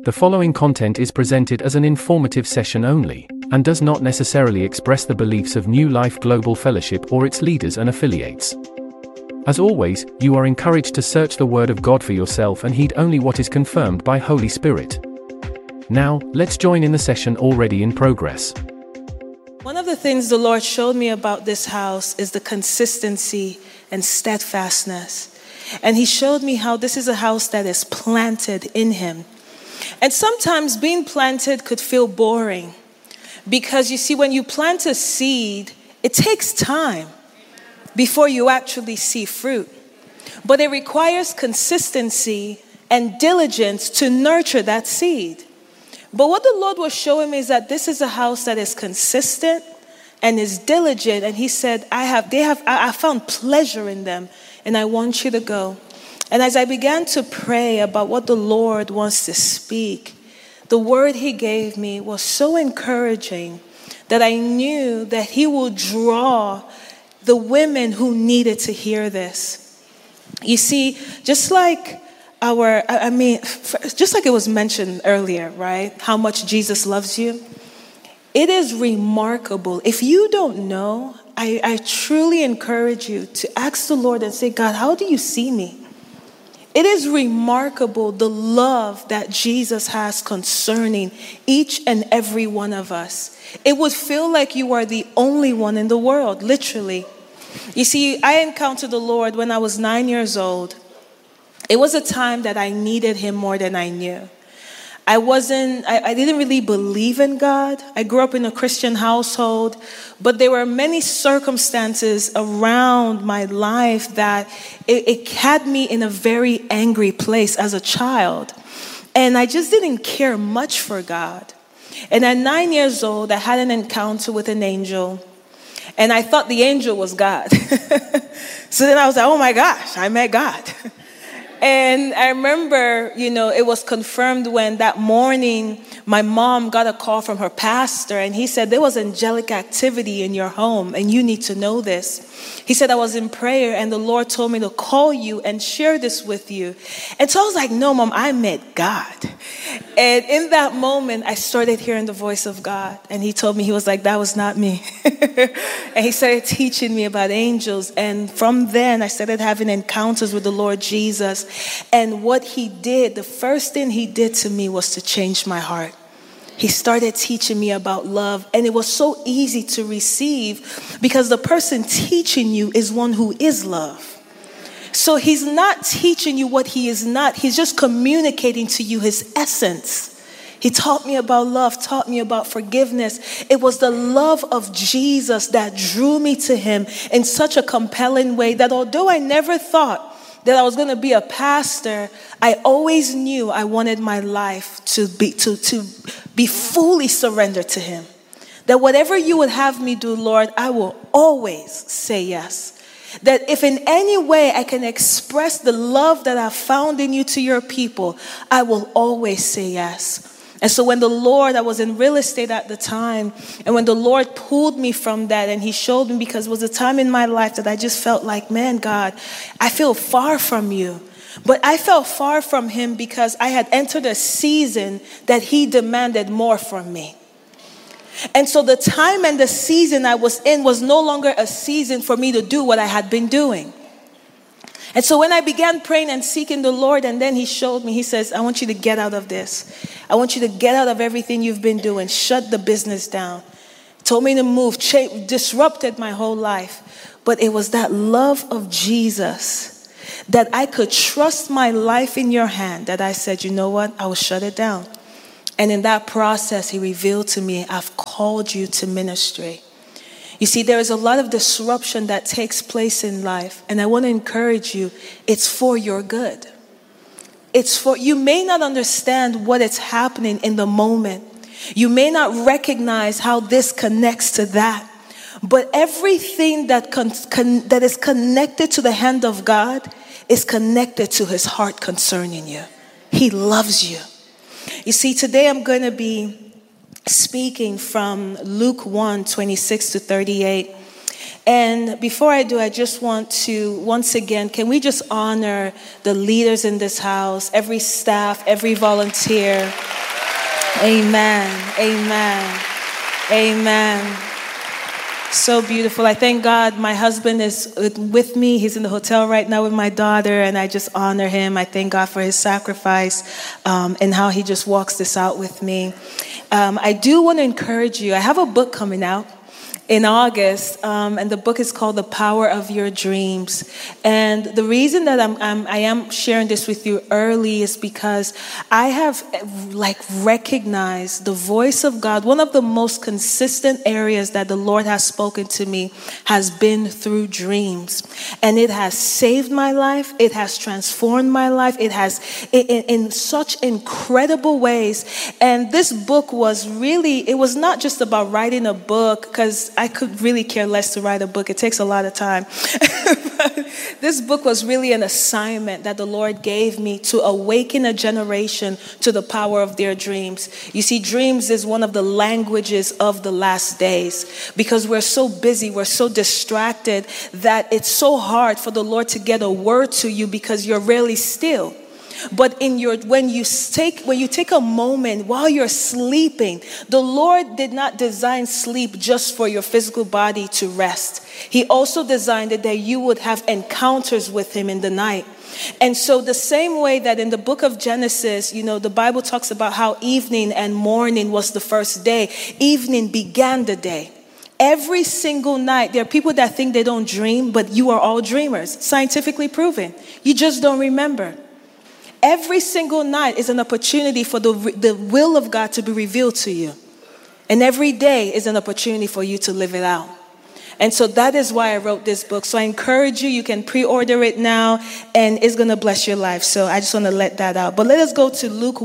The following content is presented as an informative session only, and does not necessarily express the beliefs of New Life Global Fellowship or its leaders and affiliates. As always, you are encouraged to search the Word of God for yourself and heed only what is confirmed by Holy Spirit. Now, let's join in the session already in progress. One of the things the Lord showed me about this house is the consistency and steadfastness. And He showed me how this is a house that is planted in Him. And sometimes being planted could feel boring because you see, when you plant a seed, it takes time before you actually see fruit. But it requires consistency and diligence to nurture that seed. But what the Lord was showing me is that this is a house that is consistent and is diligent. And He said, I found pleasure in them, and I want you to go. And as I began to pray about what the Lord wants to speak, the word He gave me was so encouraging that I knew that He will draw the women who needed to hear this. You see, just like it was mentioned earlier, right? How much Jesus loves you. It is remarkable. If you don't know, I truly encourage you to ask the Lord and say, God, how do you see me? It is remarkable the love that Jesus has concerning each and every one of us. It would feel like you are the only one in the world, literally. You see, I encountered the Lord when I was 9 years old. It was a time that I needed Him more than I knew. I didn't really believe in God. I grew up in a Christian household, but there were many circumstances around my life that it had me in a very angry place as a child. And I just didn't care much for God. And at 9 years old, I had an encounter with an angel, and I thought the angel was God. So then I was like, oh my gosh, I met God. And I remember, it was confirmed when that morning my mom got a call from her pastor, and he said, there was angelic activity in your home and you need to know this. He said, I was in prayer and the Lord told me to call you and share this with you. And so I was like, no, Mom, I met God. And in that moment, I started hearing the voice of God. And He told me, He was like, that was not me. And He started teaching me about angels. And from then, I started having encounters with the Lord Jesus. And what He did, the first thing He did to me was to change my heart. He started teaching me about love, and it was so easy to receive because the person teaching you is one who is love. So He's not teaching you what He is not. He's just communicating to you His essence. He taught me about love, taught me about forgiveness. It was the love of Jesus that drew me to Him in such a compelling way that although I never thought that I was going to be a pastor, I always knew I wanted my life to be fully surrendered to Him. That whatever you would have me do, Lord, I will always say yes. That if in any way I can express the love that I found in you to your people, I will always say yes. And so when I was in real estate at the time, and when the Lord pulled me from that and He showed me, because it was a time in my life that I just felt like, man, God, I feel far from you. But I felt far from Him because I had entered a season that He demanded more from me. And so the time and the season I was in was no longer a season for me to do what I had been doing. And so when I began praying and seeking the Lord, and then He showed me, He says, I want you to get out of this. I want you to get out of everything you've been doing. Shut the business down. Told me to move, disrupted my whole life. But it was that love of Jesus that I could trust my life in your hand that I said, you know what? I will shut it down. And in that process, He revealed to me, I've called you to ministry. You see, there is a lot of disruption that takes place in life. And I want to encourage you, it's for your good. You may not understand what is happening in the moment. You may not recognize how this connects to that. But everything that is connected to the hand of God is connected to His heart concerning you. He loves you. You see, today I'm going to be speaking from Luke 1:26-38. And before I do, I just want to, once again, can we just honor the leaders in this house, every staff, every volunteer. Amen. Amen. Amen. So beautiful. I thank God my husband is with me. He's in the hotel right now with my daughter, and I just honor him. I thank God for his sacrifice and how he just walks this out with me. I do want to encourage you. I have a book coming out in August, and the book is called The Power of Your Dreams. And the reason that I am sharing this with you early is because I have recognized the voice of God. One of the most consistent areas that the Lord has spoken to me has been through dreams. And it has saved my life. It has transformed my life. It has in such incredible ways. And this book was really, it was not just about writing a book, because I could really care less to write a book. It takes a lot of time. This book was really an assignment that the Lord gave me to awaken a generation to the power of their dreams. You see, dreams is one of the languages of the last days, because we're so busy, we're so distracted that it's so hard for the Lord to get a word to you because you're rarely still. But when you take a moment while you're sleeping, the Lord did not design sleep just for your physical body to rest. He also designed it that you would have encounters with him in the night. And so the same way that in the book of Genesis, the Bible talks about how evening and morning was the first day. Evening began the day. Every single night, there are people that think they don't dream, but you are all dreamers. Scientifically proven. You just don't remember. Every single night is an opportunity for the will of God to be revealed to you. And every day is an opportunity for you to live it out. And so that is why I wrote this book. So I encourage you, you can pre-order it now, and it's going to bless your life. So I just want to let that out. But let us go to Luke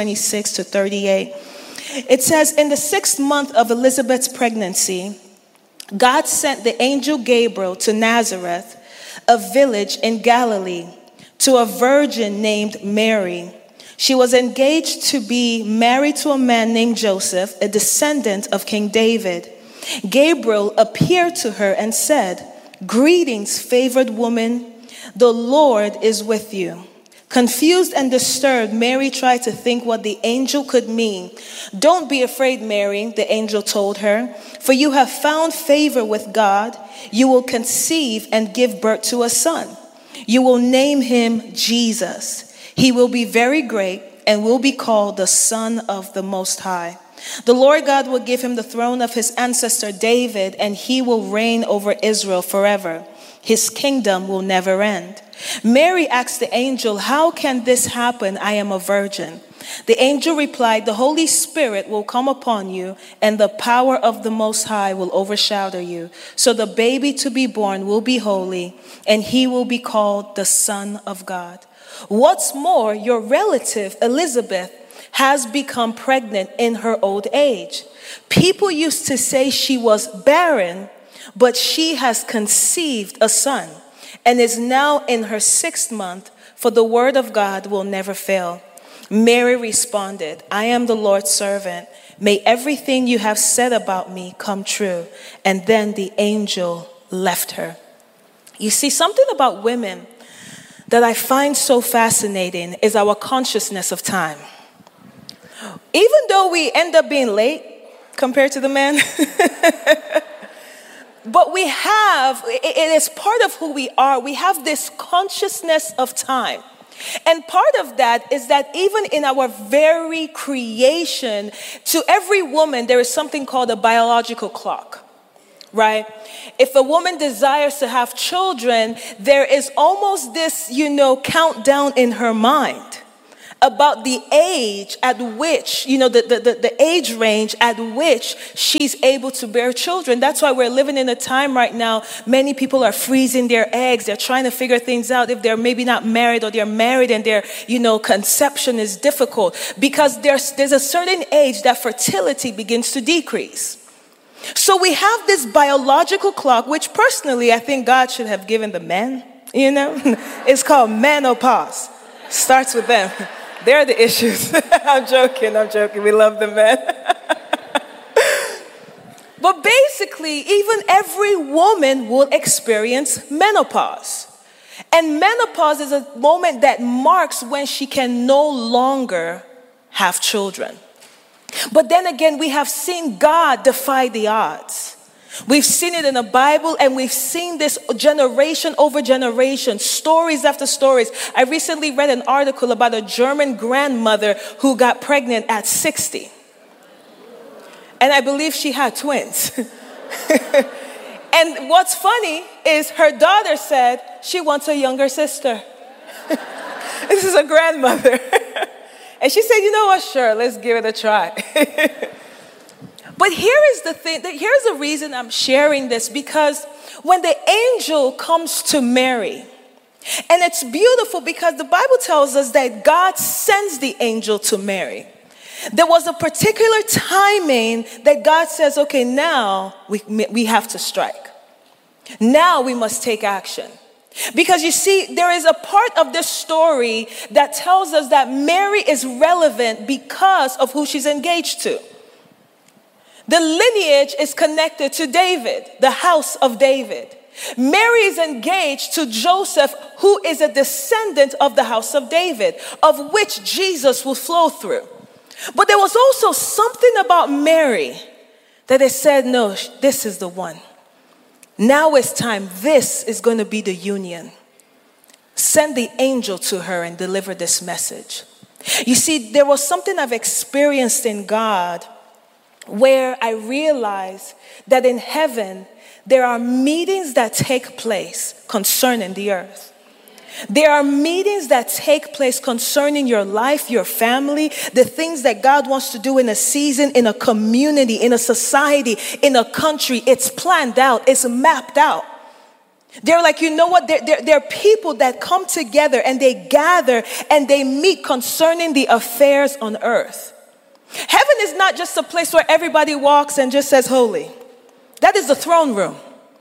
1:26-38. It says, in the 6th month of Elizabeth's pregnancy, God sent the angel Gabriel to Nazareth, a village in Galilee, to a virgin named Mary. She was engaged to be married to a man named Joseph, a descendant of King David. Gabriel appeared to her and said, "Greetings, favored woman, the Lord is with you." Confused and disturbed, Mary tried to think what the angel could mean. "Don't be afraid, Mary," the angel told her, "for you have found favor with God. You will conceive and give birth to a son. You will name him Jesus. He will be very great and will be called the Son of the Most High. The Lord God will give him the throne of his ancestor David, and he will reign over Israel forever. His kingdom will never end." Mary asked the angel, "How can this happen? I am a virgin." The angel replied, "The Holy Spirit will come upon you, and the power of the Most High will overshadow you. So the baby to be born will be holy, and he will be called the Son of God. What's more, your relative Elizabeth has become pregnant in her old age. People used to say she was barren, but she has conceived a son and is now in her 6th month, for the word of God will never fail." Mary responded, "I am the Lord's servant. May everything you have said about me come true." And then the angel left her. You see, something about women that I find so fascinating is our consciousness of time. Even though we end up being late compared to the men, but we have, it is part of who we are. We have this consciousness of time. And part of that is that even in our very creation, to every woman, there is something called a biological clock, right? If a woman desires to have children, there is almost this, countdown in her mind about the age at which, the age range at which she's able to bear children. That's why we're living in a time right now, many people are freezing their eggs. They're trying to figure things out if they're maybe not married, or they're married and their, conception is difficult. Because there's a certain age that fertility begins to decrease. So we have this biological clock, which personally I think God should have given the men, It's called menopause. Starts with them. They're the issues. I'm joking. We love the men. But basically, even every woman will experience menopause. And menopause is a moment that marks when she can no longer have children. But then again, we have seen God defy the odds. We've seen it in the Bible, and we've seen this generation over generation, stories after stories. I recently read an article about a German grandmother who got pregnant at 60. And I believe she had twins. And what's funny is her daughter said she wants a younger sister. This is a grandmother. And she said, you know what, sure, let's give it a try. But here is the thing, here's the reason I'm sharing this, because when the angel comes to Mary, and it's beautiful because the Bible tells us that God sends the angel to Mary. There was a particular timing that God says, okay, now we have to strike. Now we must take action. Because you see, there is a part of this story that tells us that Mary is relevant because of who she's engaged to. The lineage is connected to David, the house of David. Mary is engaged to Joseph, who is a descendant of the house of David, of which Jesus will flow through. But there was also something about Mary that they said, no, this is the one. Now it's time. This is going to be the union. Send the angel to her and deliver this message. You see, there was something I've experienced in God where I realized that in heaven, there are meetings that take place concerning the earth. There are meetings that take place concerning your life, your family, the things that God wants to do in a season, in a community, in a society, in a country. It's planned out. It's mapped out. They're like, you know what? There are people that come together and they gather and they meet concerning the affairs on earth. Heaven is not just a place where everybody walks and just says holy. That is the throne room.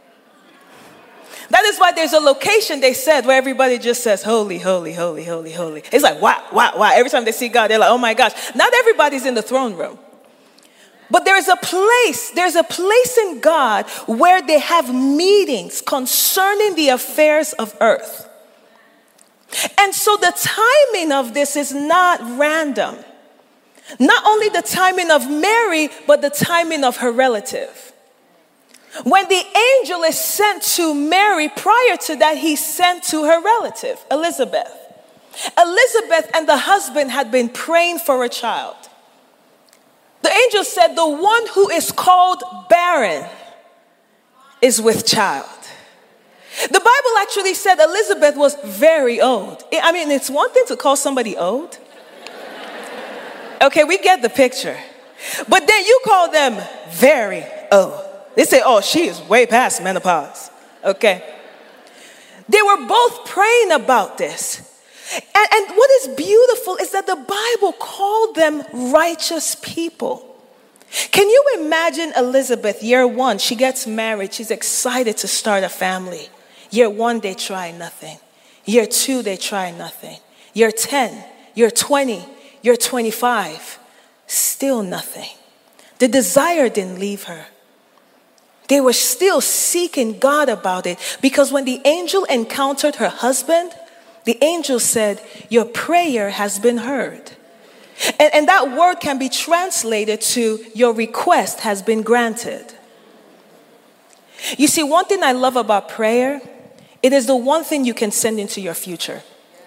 That is why there's a location, they said, where everybody just says holy, holy, holy, holy, holy. It's like, wow. Every time they see God, they're like, oh my gosh. Not everybody's in the throne room. But there's a place in God where they have meetings concerning the affairs of earth. And so the timing of this is not random. Not only the timing of Mary, but the timing of her relative. When the angel is sent to Mary, prior to that, he's sent to her relative, Elizabeth. Elizabeth and the husband had been praying for a child. The angel said, the one who is called barren is with child. The Bible actually said Elizabeth was very old. I mean, it's one thing to call somebody old. Okay, we get the picture. But then you call them very old. They say, oh, she is way past menopause. Okay. They were both praying about this. And what is beautiful is that the Bible called them righteous people. Can you imagine Elizabeth, year one, she gets married. She's excited to start a family. Year one, they try nothing. Year two, they try nothing. Year 10, year 20, year 25, still nothing. The desire didn't leave her. They were still seeking God about it, because when the angel encountered her husband, the angel said, your prayer has been heard. And that word can be translated to, your request has been granted. You see, one thing I love about prayer, it is the one thing you can send into your future.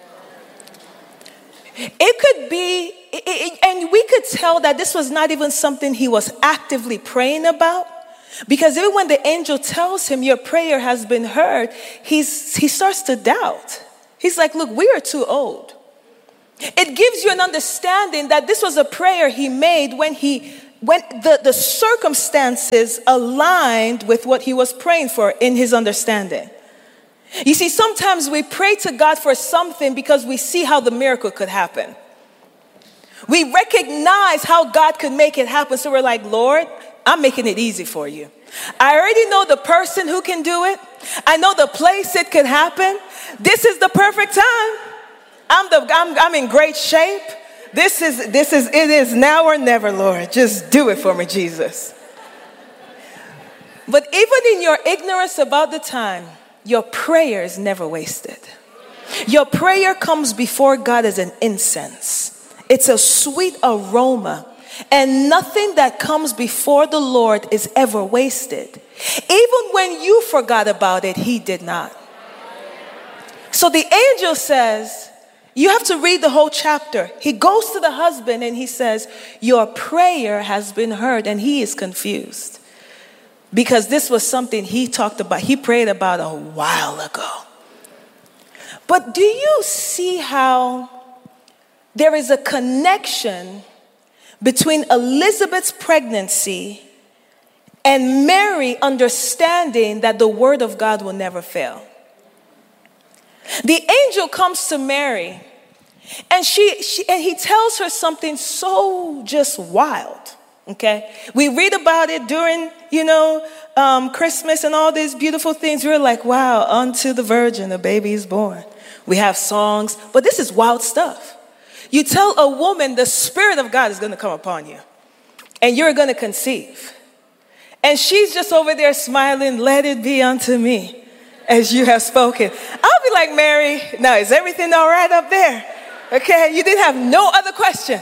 It could be, and we could tell that this was not even something he was actively praying about. Because even when the angel tells him your prayer has been heard, he starts to doubt. He's like, look, we are too old. It gives you an understanding that this was a prayer he made when the circumstances aligned with what he was praying for in his understanding. You see, sometimes we pray to God for something because we see how the miracle could happen. We recognize how God could make it happen. So we're like, Lord, I'm making it easy for you. I already know the person who can do it. I know the place it could happen. This is the perfect time. I'm in great shape. It is now or never, Lord. Just do it for me, Jesus. But even in your ignorance about the time, your prayer is never wasted. Your prayer comes before God as an incense. It's a sweet aroma and nothing that comes before the Lord is ever wasted. Even when you forgot about it, he did not. So the angel says, you have to read the whole chapter. He goes to the husband and he says, your prayer has been heard, and he is confused. Because this was something he talked about, he prayed about a while ago. But do you see how there is a connection between Elizabeth's pregnancy and Mary understanding that the word of God will never fail? The angel comes to Mary and he tells her something so just wild. Okay, we read about it during, Christmas and all these beautiful things. We're like, wow, unto the virgin, a baby is born. We have songs, but this is wild stuff. You tell a woman the Spirit of God is going to come upon you and you're going to conceive. And she's just over there smiling, let it be unto me as you have spoken. I'll be like, Mary, now is everything all right up there? Okay, you didn't have no other question.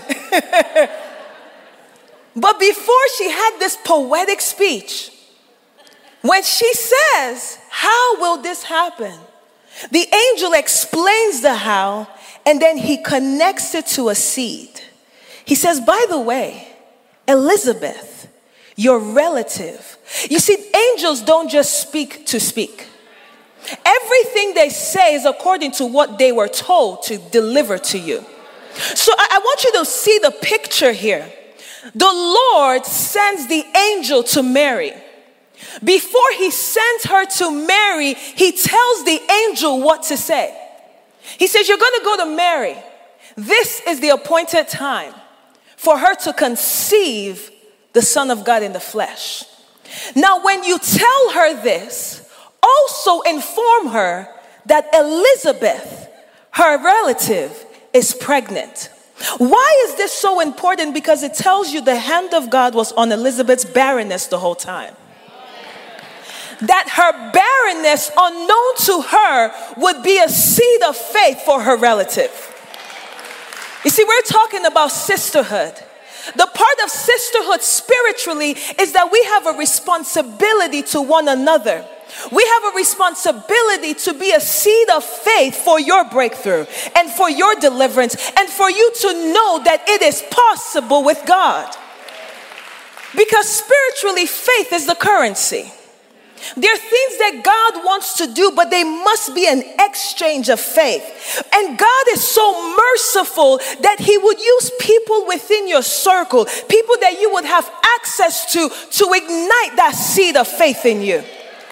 But before she had this poetic speech, when she says, how will this happen? The angel explains the how, and then he connects it to a seed. He says, by the way, Elizabeth, your relative. You see, angels don't just speak to speak. Everything they say is according to what they were told to deliver to you. So I want you to see the picture here. The Lord sends the angel to Mary. Before he sends her to Mary, he tells the angel what to say. He says, you're going to go to Mary. This is the appointed time for her to conceive the Son of God in the flesh. Now, when you tell her this, also inform her that Elizabeth, her relative, is pregnant. Why is this so important? Because it tells you the hand of God was on Elizabeth's barrenness the whole time. That her barrenness, unknown to her, would be a seed of faith for her relative. You see, we're talking about sisterhood. The part of sisterhood spiritually is that we have a responsibility to one another. We have a responsibility to be a seed of faith for your breakthrough and for your deliverance and for you to know that it is possible with God. Because spiritually, faith is the currency. There are things that God wants to do, but they must be an exchange of faith. And God is so merciful that he would use people within your circle, people that you would have access to ignite that seed of faith in you.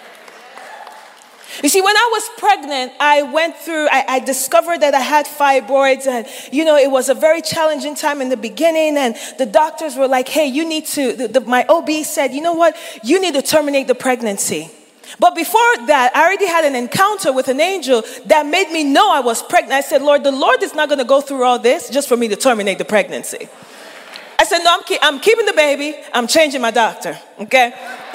You see, when I was pregnant, I discovered that I had fibroids, and, it was a very challenging time in the beginning, and the doctors were like, hey, you need to, my OB said, you know what, you need to terminate the pregnancy. But before that, I already had an encounter with an angel that made me know I was pregnant. I said, Lord, the Lord is not going to go through all this just for me to terminate the pregnancy. I said, no, I'm keeping the baby. I'm changing my doctor, okay?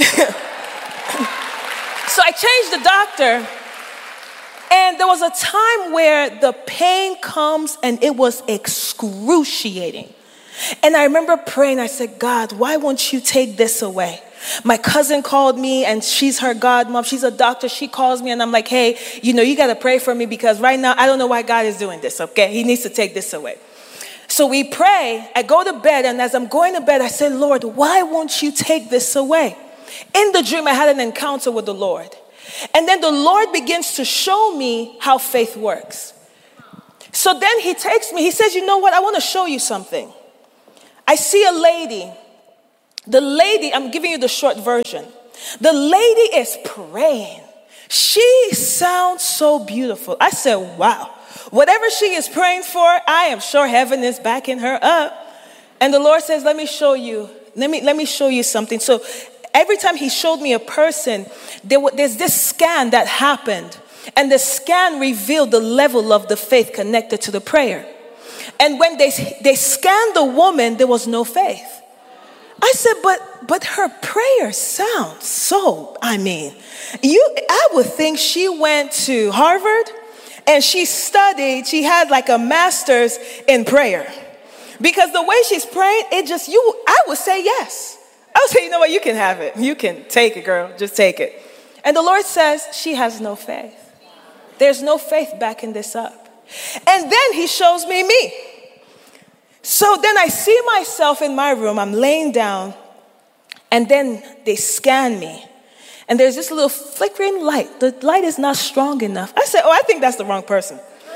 So I changed the doctor, and there was a time where the pain comes and it was excruciating. And I remember praying, I said, God, why won't you take this away? My cousin called me, and she's her godmom. She's a doctor. She calls me, and I'm like, hey, you got to pray for me because right now I don't know why God is doing this, okay? He needs to take this away. So we pray. I go to bed, and as I'm going to bed, I said, Lord, why won't you take this away? In the dream, I had an encounter with the Lord. And then the Lord begins to show me how faith works. So then he takes me, he says, you know what? I want to show you something. I see a lady. The lady, I'm giving you the short version. The lady is praying. She sounds so beautiful. I said, wow. Whatever she is praying for, I am sure heaven is backing her up. And the Lord says, let me show you. Let me show you something. So every time he showed me a person, there's this scan that happened. And the scan revealed the level of the faith connected to the prayer. And when they scanned the woman, there was no faith. I said, but her prayer sounds so, I would think she went to Harvard and she studied, she had like a master's in prayer. Because the way she's praying, I would say yes. I would say, you know what, you can have it. You can take it, girl. Just take it. And the Lord says, she has no faith. There's no faith backing this up. And then he shows me. So then I see myself in my room. I'm laying down. And then they scan me. And there's this little flickering light. The light is not strong enough. I said, I think that's the wrong person.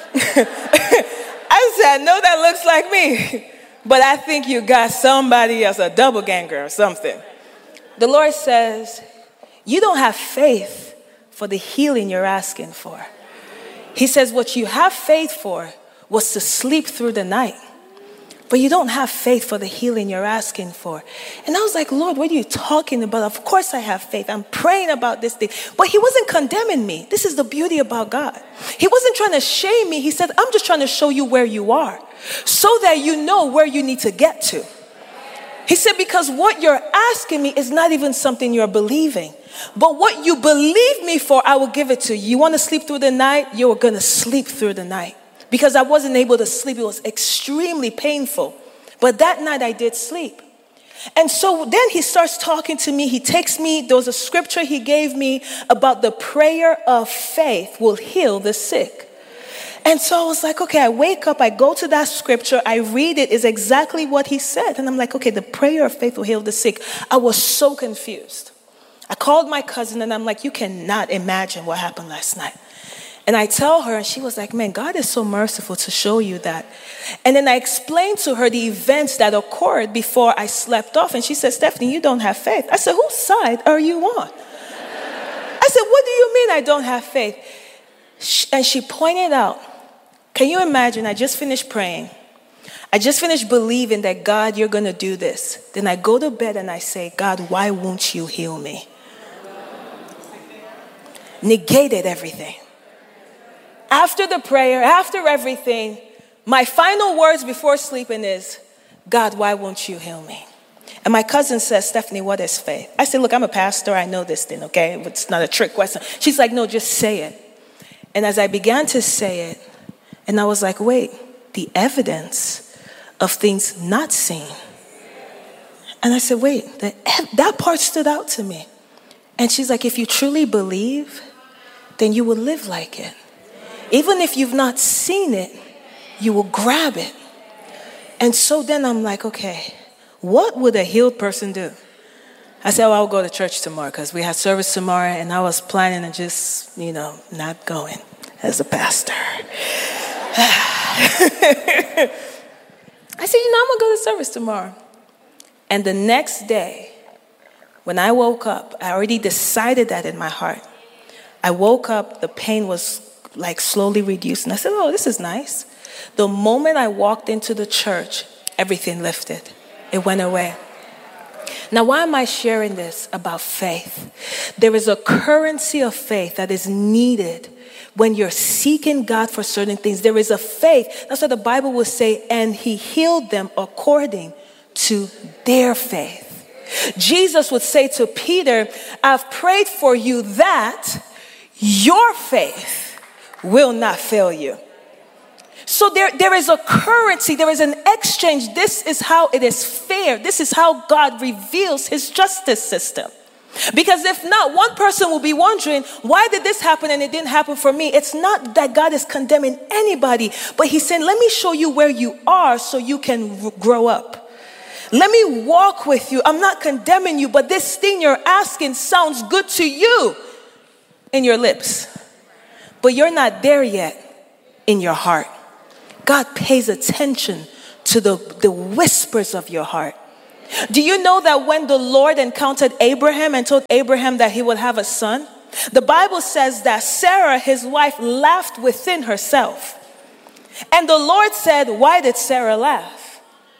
I said, no, that looks like me. But I think you got somebody else, a double ganger or something. The Lord says, you don't have faith for the healing you're asking for. He says, what you have faith for was to sleep through the night. But you don't have faith for the healing you're asking for. And I was like, Lord, what are you talking about? Of course I have faith. I'm praying about this thing. But he wasn't condemning me. This is the beauty about God. He wasn't trying to shame me. He said, I'm just trying to show you where you are so that you know where you need to get to. He said, because what you're asking me is not even something you're believing. But what you believe me for, I will give it to you. You want to sleep through the night? You're going to sleep through the night. Because I wasn't able to sleep. It was extremely painful. But that night I did sleep. And so then he starts talking to me. He takes me, there was a scripture he gave me about the prayer of faith will heal the sick. And so I was like, okay, I wake up, I go to that scripture, I read it, is exactly what he said. And I'm like, okay, the prayer of faith will heal the sick. I was so confused. I called my cousin and I'm like, you cannot imagine what happened last night. And I tell her, and she was like, man, God is so merciful to show you that. And then I explained to her the events that occurred before I slept off. And she said, Stephanie, you don't have faith. I said, whose side are you on? I said, what do you mean I don't have faith? And she pointed out, can you imagine, I just finished praying. I just finished believing that, God, you're going to do this. Then I go to bed and I say, God, why won't you heal me? Negated everything. After the prayer, after everything, my final words before sleeping is, God, why won't you heal me? And my cousin says, Stephanie, what is faith? I said, look, I'm a pastor. I know this thing, okay? It's not a trick question. She's like, no, just say it. And as I began to say it, and I was like, wait, the evidence of things not seen. And I said, wait, that part stood out to me. And she's like, if you truly believe, then you will live like it. Even if you've not seen it, you will grab it. And so then I'm like, okay, what would a healed person do? I said, I'll go to church tomorrow because we had service tomorrow and I was planning on just, not going as a pastor. I said, I'm going to go to service tomorrow. And the next day, when I woke up, I already decided that in my heart. I woke up, the pain was like slowly reduced. And I said, oh, this is nice. The moment I walked into the church, everything lifted. It went away. Now, why am I sharing this about faith? There is a currency of faith that is needed when you're seeking God for certain things. There is a faith. That's what the Bible will say, and he healed them according to their faith. Jesus would say to Peter, I've prayed for you that your faith will not fail you. So there is a currency, there is an exchange. This is how it is fair. This is how God reveals his justice system. Because if not, one person will be wondering, why did this happen and it didn't happen for me? It's not that God is condemning anybody, but he's saying, let me show you where you are so you can grow up. Let me walk with you. I'm not condemning you, but this thing you're asking sounds good to you in your lips. But you're not there yet in your heart. God pays attention to the whispers of your heart. Do you know that when the Lord encountered Abraham and told Abraham that he would have a son, the Bible says that Sarah, his wife, laughed within herself. And the Lord said, why did Sarah laugh?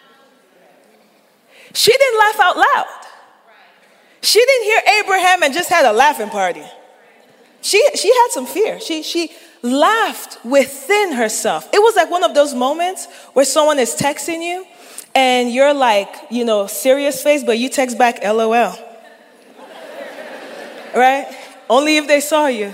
She didn't laugh out loud. She didn't hear Abraham and just had a laughing party. She had some fear. She laughed within herself. It was like one of those moments where someone is texting you and you're like, serious face, but you text back LOL. Right? Only if they saw you.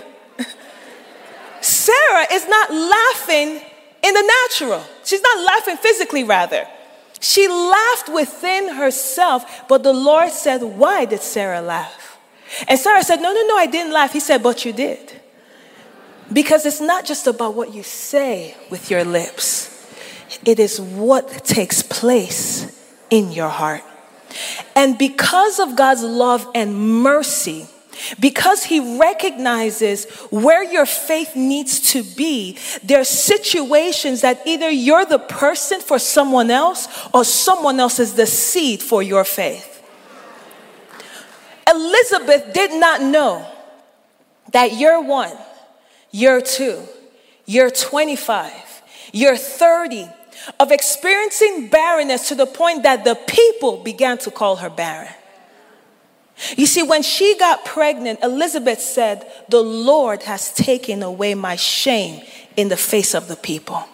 Sarah is not laughing in the natural. She's not laughing physically, rather. She laughed within herself, but the Lord said, why did Sarah laugh? And Sarah said, no, I didn't laugh. He said, but you did. Because it's not just about what you say with your lips. It is what takes place in your heart. And because of God's love and mercy, because he recognizes where your faith needs to be, there are situations that either you're the person for someone else or someone else is the seed for your faith. Elizabeth did not know that year 1, year 2, year 25, year 30 of experiencing barrenness to the point that the people began to call her barren. You see, when she got pregnant, Elizabeth said, the Lord has taken away my shame in the face of the people.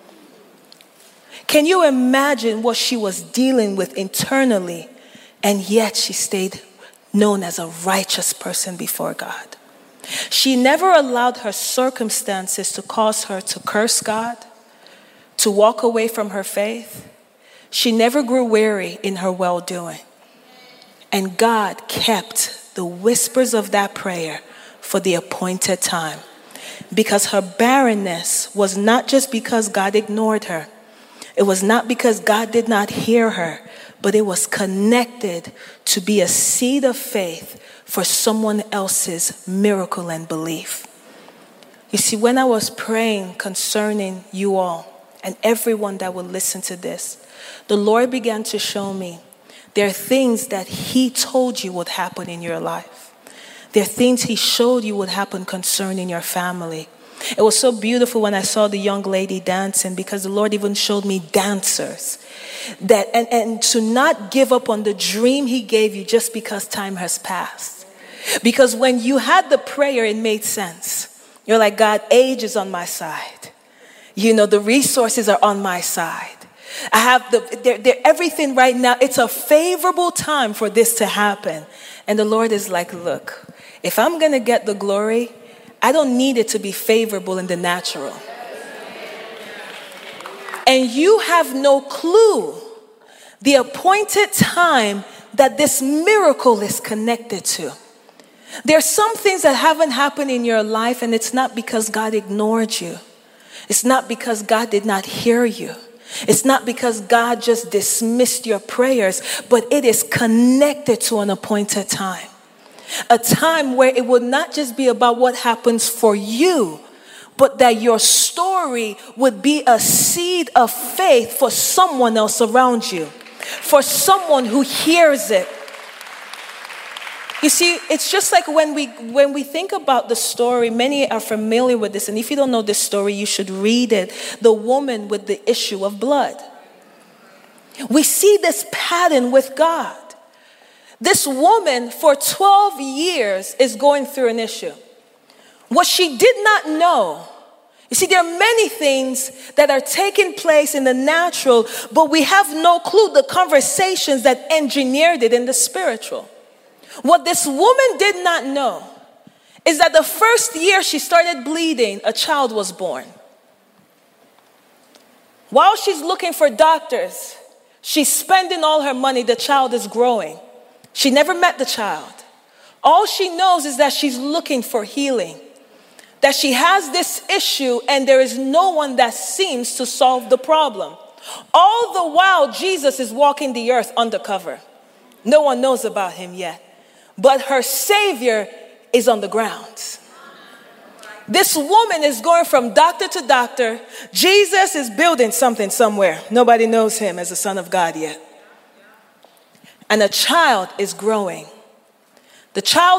Can you imagine what she was dealing with internally? And yet she stayed known as a righteous person before God. She never allowed her circumstances to cause her to curse God, to walk away from her faith. She never grew weary in her well-doing. And God kept the whispers of that prayer for the appointed time. Because her barrenness was not just because God ignored her. It was not because God did not hear her, but it was connected to be a seed of faith for someone else's miracle and belief. You see, when I was praying concerning you all and everyone that will listen to this, the Lord began to show me there are things that he told you would happen in your life. There are things he showed you would happen concerning your family. It was so beautiful when I saw the young lady dancing, because the Lord even showed me dancers. And to not give up on the dream he gave you just because time has passed. Because when you had the prayer, it made sense. You're like, God, age is on my side. You know, the resources are on my side. I have everything right now. It's a favorable time for this to happen. And the Lord is like, look, if I'm going to get the glory, I don't need it to be favorable in the natural. And you have no clue the appointed time that this miracle is connected to. There are some things that haven't happened in your life, and it's not because God ignored you. It's not because God did not hear you. It's not because God just dismissed your prayers, but it is connected to an appointed time. A time where it would not just be about what happens for you, but that your story would be a seed of faith for someone else around you, for someone who hears it. You see, it's just like when we think about the story, many are familiar with this, and if you don't know this story, you should read it. The woman with the issue of blood. We see this pattern with God. This woman for 12 years is going through an issue. What she did not know, you see, there are many things that are taking place in the natural, but we have no clue the conversations that engineered it in the spiritual. What this woman did not know is that the first year she started bleeding, a child was born. While she's looking for doctors, she's spending all her money, the child is growing. She never met the child. All she knows is that she's looking for healing, that she has this issue and there is no one that seems to solve the problem. All the while, Jesus is walking the earth undercover. No one knows about him yet. But her Savior is on the ground. This woman is going from doctor to doctor. Jesus is building something somewhere. Nobody knows him as the Son of God yet. And a child is growing. The child